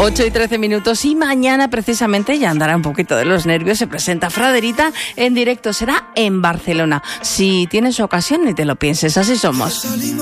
8 y 13 minutos y mañana precisamente ya andará un poquito de los nervios. Se presenta Fraderita en directo, será en Barcelona. Si tienes ocasión, ni te lo pienses, así somos.